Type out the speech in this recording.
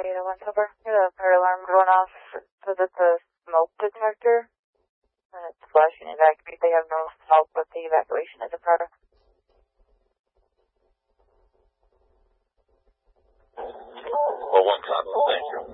801 Silver. The fire alarm going off so that the smoke detector. It's flashing evacuate. They have no smoke, but the evacuation is a product. Well, one copy. Thank you.